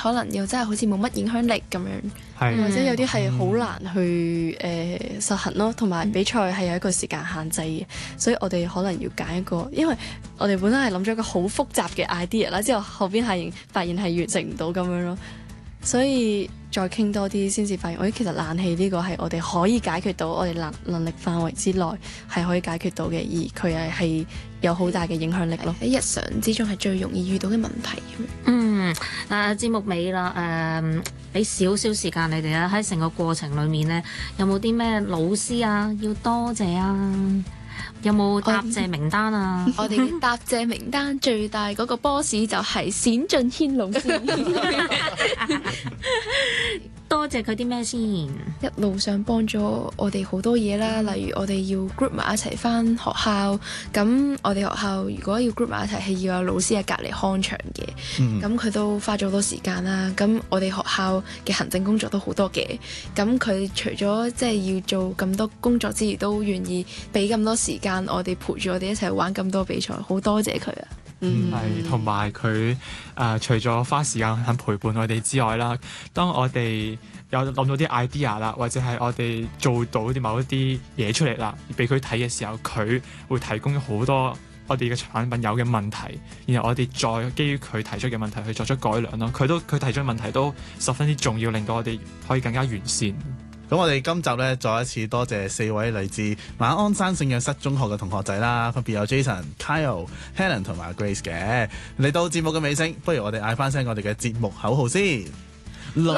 可能又真係好似冇乜影響力咁樣。 或者有啲係好難去實行咯，同埋比賽係有一個時間限制嘅，所以我哋可能要揀一個，因為我哋本身係諗咗一個好複雜嘅 idea 啦，之後後邊係發現係完成唔到咁樣咯，所以再傾多啲先至發現，其實冷氣呢個係我哋可以解決到，我哋能力範圍之內係可以解決到嘅，而佢係有好大嘅影響力咯。 喺日常之中係最容易遇到嘅問題。 節目尾啦，俾少少時間你哋啦，喺成個過程裡面呢，有冇啲咩老師啊要多謝啊？有冇答謝名單啊？ 我哋嘅答謝名單最大嗰個 boss 就係冼俊軒老師。 多謝佢啲咩先？ 一路上幫咗我哋好多嘢啦，例如我哋要 group 埋一齊返學校，咁我哋學校如果要 group 埋一齊係要有老師喺隔離看場嘅，咁佢都花咗好多時間啦。咁我哋學校嘅行政工作都好多嘅，咁佢除咗即係要做咁多工作之餘，都願意俾咁多時間我哋陪住我哋一齊玩咁多比賽，好多謝佢啊！ 係，同埋佢除咗花時間肯陪伴我哋之外啦，當我哋有諗到啲 idea 啦，或者係我哋做到啲某一啲嘢出嚟啦，俾佢睇嘅時候，佢會提供好多我哋嘅產品有嘅問題，然後我哋再基於佢提出嘅問題去作出改良咯。佢提出嘅問題都十分之重要，令到我哋可以更加完善。 咁我哋今集呢，再一次多謝4位嚟自馬鞍山聖若瑟中學嘅同學仔啦，分別有 Jason、Kyle、Helen 同埋 Grace 嘅。嚟到節目嘅尾聲，不如我哋嗌返聲我哋嘅節目口號先。